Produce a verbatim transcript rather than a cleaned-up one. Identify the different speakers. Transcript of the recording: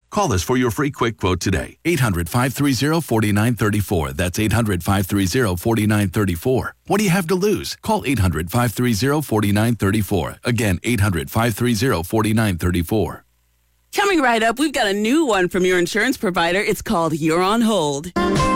Speaker 1: Call us for your free quick quote today. eight hundred, five three zero, four nine three four. That's eight hundred, five three zero, four nine three four. What do you have to lose? Call eight hundred, five three zero, four nine three four. Again, eight hundred, five three zero, four nine three four.
Speaker 2: Coming right up, we've got a new one from your insurance provider. It's called You're on Hold.